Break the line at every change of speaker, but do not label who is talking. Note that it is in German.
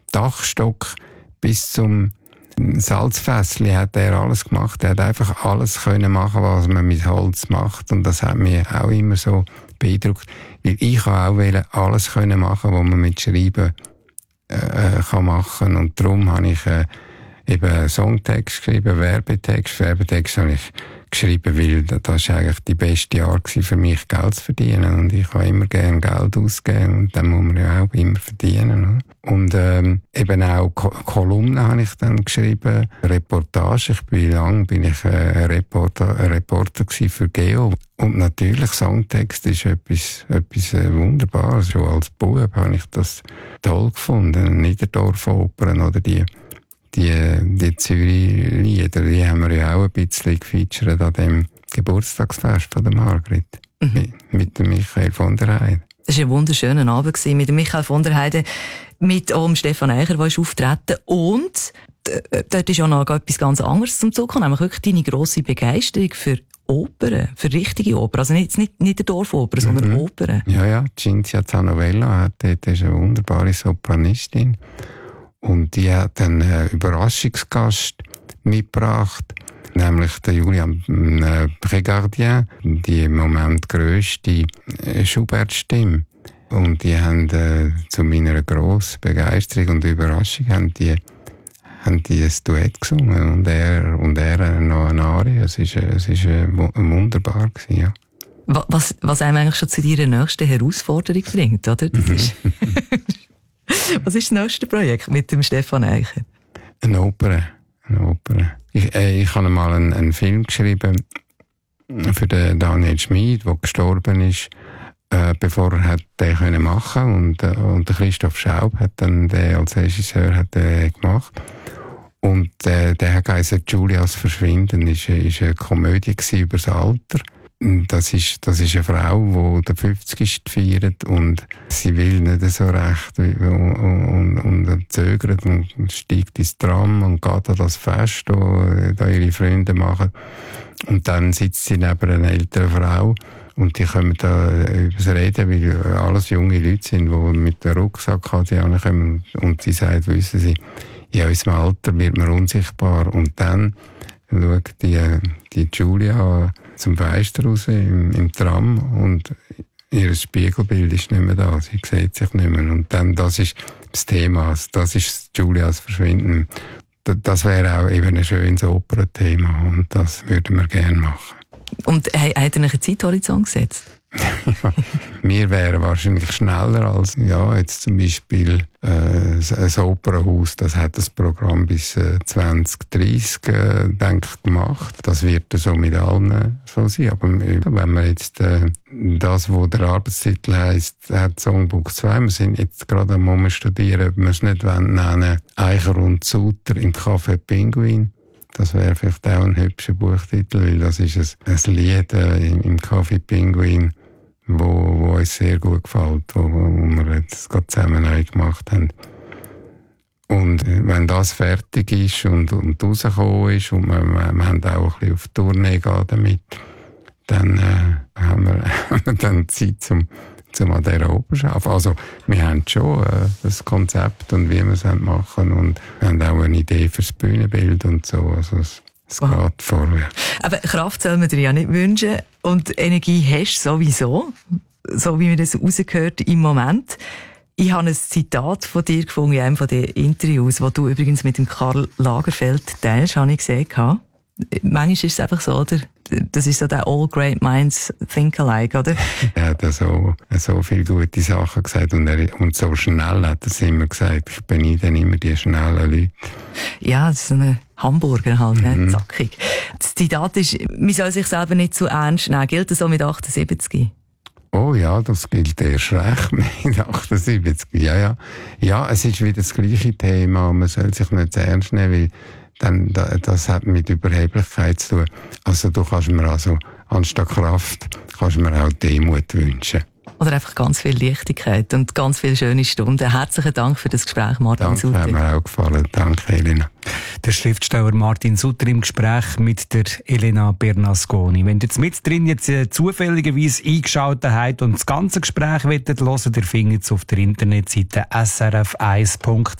Dachstock bis zum Salzfässli hat er alles gemacht. Er hat einfach alles können machen, was man mit Holz macht. Und das hat mich auch immer so beeindruckt. Weil ich auch alles können machen, was man mit Schreiben kann machen. Und darum habe ich eben Songtext geschrieben, Werbetext. Werbetext habe ich geschrieben, weil das war eigentlich die beste Art für mich, Geld zu verdienen. Und ich habe immer gerne Geld ausgeben und dann muss man ja auch immer verdienen. Und eben auch Kolumnen habe ich dann geschrieben, Reportage. Lang bin ich ein Reporter für Geo. Und natürlich, Songtext ist etwas Wunderbares. Schon als Bub habe ich das toll gefunden. Niederdorf-Opern oder die Zürich-Lieder, die haben wir ja auch ein bisschen gefeatured an dem Geburtstagsfest von der Margrit. Mit dem Michael von der Heide.
Das war ein wunderschöner Abend mit dem Michael von der Heide, mit auch dem Stefan Eicher, der ist auftreten. Und dort ist auch noch etwas ganz anderes zum Zug gekommen, nämlich wirklich deine grosse Begeisterung für Opern, für richtige Opern. Also nicht der Dorfoper, sondern Opern.
Ja, Cinzia Zanovella, dort ist eine wunderbare Sopranistin. Und die hat einen Überraschungsgast mitgebracht, nämlich der Julian Prégardien, die im Moment grösste Schubert-Stimme. Und die haben zu meiner grossen Begeisterung und Überraschung haben die ein Duett gesungen und er noch eine Arie. Es ist wunderbar gewesen, ja.
Was einem eigentlich schon zu deiner nächsten Herausforderung bringt, oder? Das ist was ist das nächste Projekt mit dem Stefan Eicher?
Eine Oper. Ich habe mal einen Film geschrieben für den Daniel Schmid, der gestorben ist, bevor er den machen konnte. Und der Christoph Schaub hat dann den als Regisseur gemacht. Und der hat geheißen Julias Verschwinden. Das war eine Komödie über das Alter. Das ist eine Frau, die den 50. feiert und sie will nicht so recht und zögert und steigt ins Tram und geht an das Fest, das ihre Freunde machen. Und dann sitzt sie neben einer älteren Frau und die kommen da übers Reden, weil alles junge Leute sind, die mit dem Rucksack ankommen. Und sie sagt, wissen Sie, in unserem Alter wird man unsichtbar. Und dann schaut die Julia zum Fenster raus im Tram und ihr Spiegelbild ist nicht mehr da. Sie sieht sich nicht mehr. Und dann, das ist das Thema. Das ist Julias Verschwinden. Das wäre auch eben ein schönes Opernthema und das würden wir gerne machen.
Und hat er einen Zeithorizont gesetzt?
Wir wären wahrscheinlich schneller als, jetzt zum Beispiel, ein Opernhaus, das hat das Programm bis 2030, denke ich, gemacht. Das wird so mit allen so sein. Aber wenn man jetzt, das, wo der Arbeitstitel heisst, hat Songbook 2, wir sind jetzt gerade am studieren, ob wir es nicht nennen, Eicher und Suter im Café Pinguin. Das wäre vielleicht auch ein hübscher Buchtitel, weil das ist ein Lied im Café Pinguin, wo uns sehr gut gefällt, wo wir jetzt gerade zusammen neu gemacht haben. Und wenn das fertig ist und rausgekommen ist und wir haben auch ein bisschen auf Tournee gehen damit, dann haben wir dann Zeit zum an dieser Oper zu arbeiten. Also wir haben schon das Konzept und wie wir es machen und haben auch eine Idee für das Bühnenbild und so. Also es geht vorwärts.
Aber Kraft soll man dir ja nicht wünschen und Energie hast du sowieso, so wie man das rausgehört im Moment. Ich habe ein Zitat von dir gefunden in einem von den Interviews, das du übrigens mit dem Karl Lagerfeld teilst, habe ich gesehen. Manchmal ist es einfach so, oder? Das ist so der All Great Minds Think Alike, oder?
Er hat so viele gute Sachen gesagt und so schnell hat er es immer gesagt. Ich beneide dann immer die schnellen Leute.
Ja, das ist ein Hamburger halt, ne? Zackig. Das Zitat ist, man soll sich selber nicht zu ernst nehmen. Gilt das so mit 78?
Oh ja, das gilt erst recht mit 78. Ja. Ja, es ist wieder das gleiche Thema. Man soll sich nicht zu ernst nehmen, weil dann, das hat mit Überheblichkeit zu tun. Also du kannst mir anstatt Kraft, kannst mir auch Demut wünschen.
Oder einfach ganz viel Leichtigkeit und ganz viele schöne Stunden. Herzlichen Dank für das Gespräch, Martin Sutter.
Danke, hat mir auch gefallen. Danke, Elena.
Der Schriftsteller Martin Sutter im Gespräch mit der Elena Bernasconi. Wenn ihr jetzt mit drin zufälligerweise eingeschaltet habt und das ganze Gespräch hören wollt, ihr findet es auf der Internetseite srf1.ch.